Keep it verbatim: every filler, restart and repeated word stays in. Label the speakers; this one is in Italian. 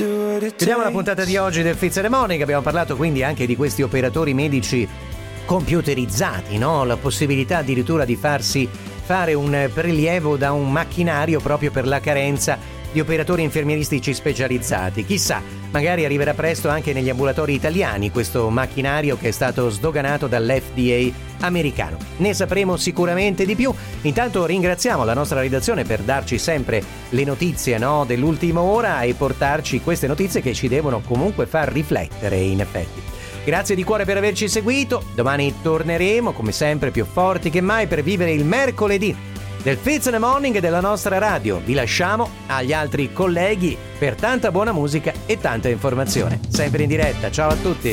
Speaker 1: Chiudiamo la puntata di oggi del Fizz and the Morning. Abbiamo parlato quindi anche di questi operatori medici computerizzati, no? La possibilità addirittura di farsi fare un prelievo da un macchinario proprio per la carenza di operatori infermieristici specializzati. Chissà, magari arriverà presto anche negli ambulatori italiani questo macchinario che è stato sdoganato dall'F D A americano. Ne sapremo sicuramente di più. Intanto ringraziamo la nostra redazione per darci sempre le notizie, no, dell'ultima ora e portarci queste notizie che ci devono comunque far riflettere, in effetti. Grazie di cuore per averci seguito. Domani torneremo come sempre più forti che mai per vivere il mercoledì del Fizz and the Morning della nostra radio. Vi lasciamo agli altri colleghi per tanta buona musica e tanta informazione. Sempre in diretta. Ciao a tutti.